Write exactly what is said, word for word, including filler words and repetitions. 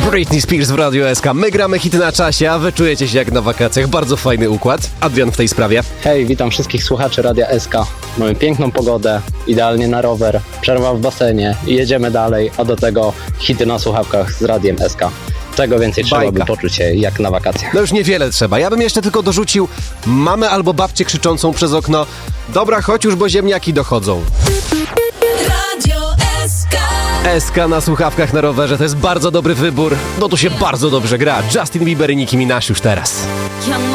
Britney Spears w Radiu S K. My gramy hity na czasie, a wy czujecie się jak na wakacjach. Bardzo fajny układ. Adrian w tej sprawie. Hej, witam wszystkich słuchaczy Radia S K. Mamy piękną pogodę, idealnie na rower, przerwa w basenie i jedziemy dalej, a do tego hity na słuchawkach z Radiem S K. Czego więcej trzeba, Bajka. by poczuć się jak na wakacjach. No już niewiele trzeba. Ja bym jeszcze tylko dorzucił mamę albo babcię krzyczącą przez okno: dobra, chodź już, bo ziemniaki dochodzą. Radio S K. S K na słuchawkach na rowerze to jest bardzo dobry wybór. No tu się bardzo dobrze gra. Justin Bieber i Nicki Minaj już teraz. Young